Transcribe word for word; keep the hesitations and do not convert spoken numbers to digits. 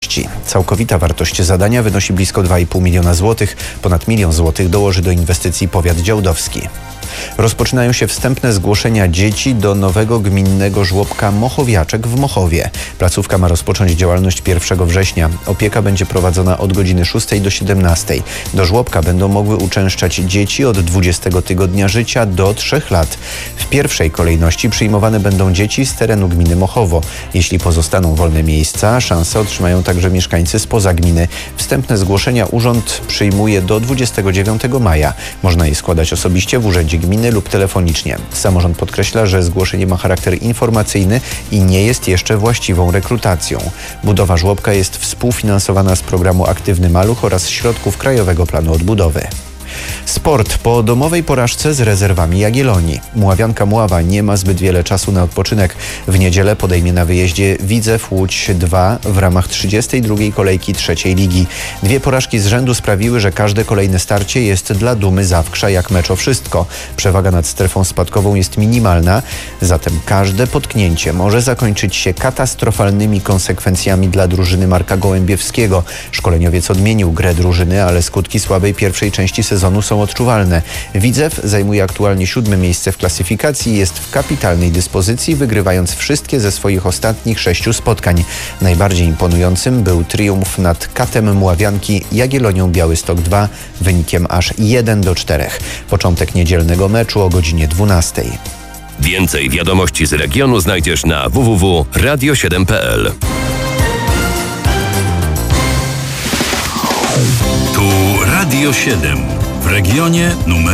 wartości. Całkowita wartość zadania wynosi blisko dwa i pół miliona złotych. Ponad milion złotych dołoży do inwestycji powiat działdowski. Rozpoczynają się wstępne zgłoszenia dzieci do nowego gminnego żłobka Mochowiaczek w Mochowie. Placówka ma rozpocząć działalność pierwszego września. Opieka będzie prowadzona od godziny szóstej do siedemnastej. Do żłobka będą mogły uczęszczać dzieci od dwudziestego tygodnia życia do trzech lat. W pierwszej kolejności przyjmowane będą dzieci z terenu gminy Mochowo. Jeśli pozostaną wolne miejsca, szansę otrzymają także mieszkańcy spoza gminy. Wstępne zgłoszenia urząd przyjmuje do dwudziestego dziewiątego maja. Można je składać osobiście w urzędzie gminy lub telefonicznie. Samorząd podkreśla, że zgłoszenie ma charakter informacyjny i nie jest jeszcze właściwą rekrutacją. Budowa żłobka jest współfinansowana z programu Aktywny Maluch oraz środków Krajowego Planu Odbudowy. Sport. Po domowej porażce z rezerwami Jagiellonii. Mławianka Mława nie ma zbyt wiele czasu na odpoczynek. W niedzielę podejmie na wyjeździe Widzew Łódź dwa w ramach trzydziestej drugiej kolejki trzeciej ligi. Dwie porażki z rzędu sprawiły, że każde kolejne starcie jest dla Dumy Zawkrza jak mecz o wszystko. Przewaga nad strefą spadkową jest minimalna, zatem każde potknięcie może zakończyć się katastrofalnymi konsekwencjami dla drużyny Marka Gołębiewskiego. Szkoleniowiec odmienił grę drużyny, ale skutki słabej pierwszej części sezonu są odczuwalne. Widzew zajmuje aktualnie siódme miejsce w klasyfikacji i jest w kapitalnej dyspozycji, wygrywając wszystkie ze swoich ostatnich sześciu spotkań. Najbardziej imponującym był triumf nad Katem Mławianki Jagiellonią Białystok dwa wynikiem aż jeden do czterech. Początek niedzielnego meczu o godzinie dwunastej. Więcej wiadomości z regionu znajdziesz na w w w kropka radio siedem kropka p l. Tu Radio siedem w regionie numer